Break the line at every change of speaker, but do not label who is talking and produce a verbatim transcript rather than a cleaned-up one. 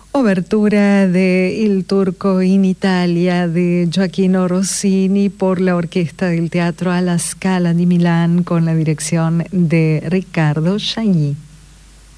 Obertura de Il Turco in Italia de Gioachino Rossini por la Orquesta del Teatro alla Scala di Milán con la dirección de Riccardo Chailly.